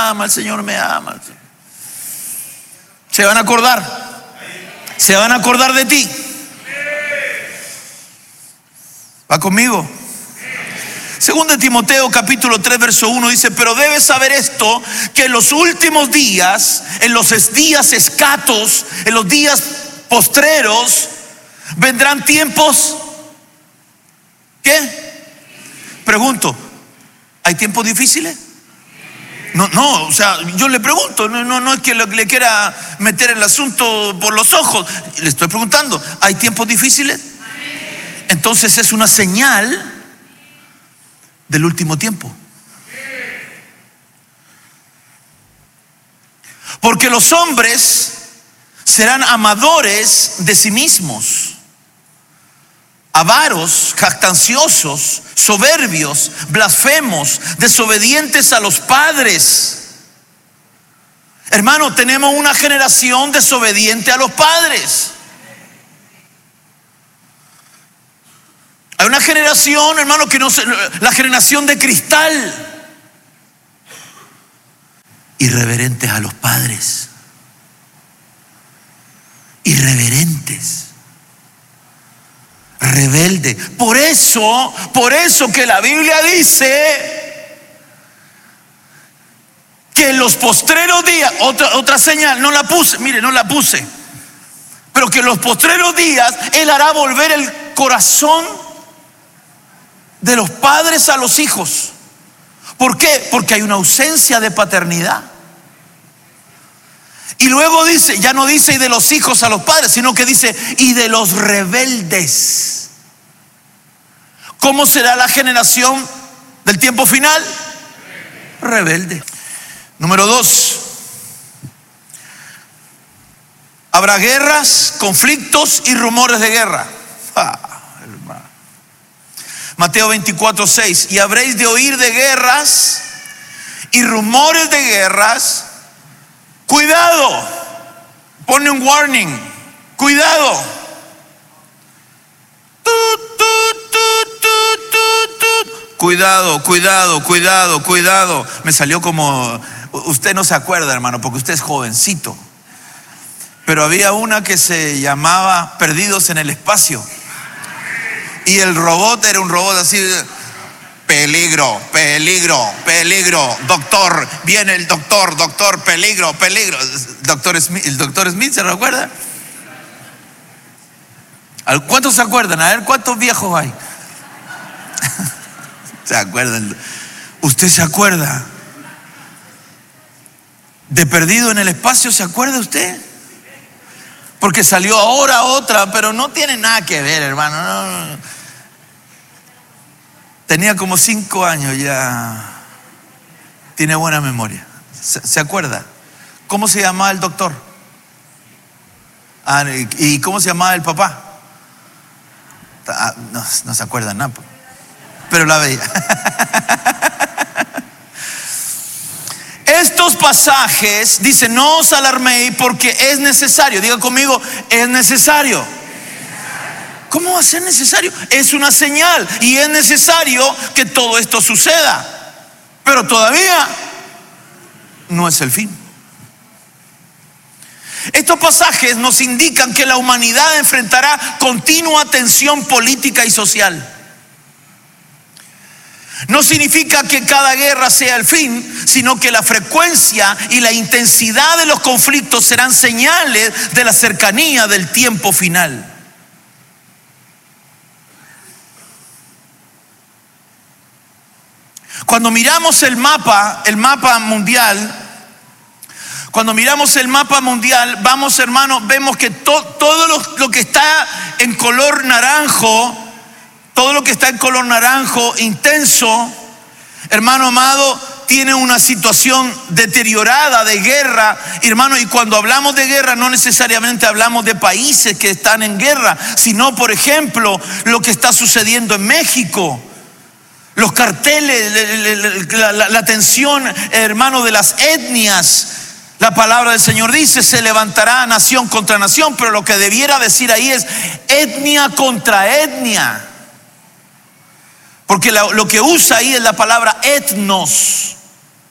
ama, el Señor me ama. Se van a acordar. Se van a acordar de ti. ¿Va conmigo? Según de Timoteo capítulo 3 verso 1 dice: pero debes saber esto, que en los últimos días, en los días escatos, en los días postreros, vendrán tiempos. ¿Qué? Pregunto, ¿hay tiempos difíciles? No, o sea, yo le pregunto, no es que le quiera meter el asunto por los ojos. Le estoy preguntando, ¿hay tiempos difíciles? Entonces es una señal del último tiempo. Porque los hombres serán amadores de sí mismos, avaros, jactanciosos, soberbios, blasfemos, desobedientes a los padres. Hermano, tenemos una generación desobediente a los padres. Hay una generación, hermano, que no, la generación de cristal, irreverentes a los padres, irreverentes, rebeldes. Por eso que la Biblia dice que en los postreros días, otra señal, no la puse, pero que en los postreros días Él hará volver el corazón de los padres a los hijos. ¿Por qué? Porque hay una ausencia de paternidad. Y luego dice, ya no dice y de los hijos a los padres, sino que dice y de los rebeldes. ¿Cómo será la generación del tiempo final? Rebelde. Número 2. Habrá guerras, conflictos y rumores de guerra. Mateo 24:6. Y habréis de oír de guerras y rumores de guerras. Cuidado. Pone un warning. Cuidado. Cuidado. Me salió como, usted no se acuerda, hermano, porque usted es jovencito. Pero había una que se llamaba Perdidos en el Espacio. Y el robot era un robot así: peligro, doctor, viene el doctor, peligro. El doctor Smith, ¿se recuerda? ¿Cuántos se acuerdan? A ver, ¿cuántos viejos hay? ¿Se acuerdan? ¿Usted se acuerda de Perdido en el Espacio? ¿Se acuerda usted? Porque salió ahora otra, pero no tiene nada que ver, hermano. No. Tenía como 5 años ya. Tiene buena memoria. ¿Se acuerda? ¿Cómo se llamaba el doctor? ¿Y cómo se llamaba el papá? No se acuerda nada, pero la veía. Estos pasajes dicen: no os alarméis porque es necesario. Diga conmigo, es necesario. ¿Cómo va a ser necesario? Es una señal y es necesario que todo esto suceda. Pero todavía no es el fin. Estos pasajes nos indican que la humanidad enfrentará continua tensión política y social. No significa que cada guerra sea el fin, sino que la frecuencia y la intensidad de los conflictos serán señales de la cercanía del tiempo final. Cuando miramos el mapa mundial, vamos, hermano, vemos que todo lo que está en color naranjo, intenso, hermano amado, tiene una situación deteriorada de guerra, hermano. Y cuando hablamos de guerra, no necesariamente hablamos de países que están en guerra, sino, por ejemplo, lo que está sucediendo en México. Los carteles, la tensión, hermano, de las etnias. La palabra del Señor dice: se levantará nación contra nación, pero lo que debiera decir ahí es etnia contra etnia. Porque lo que usa ahí es la palabra etnos.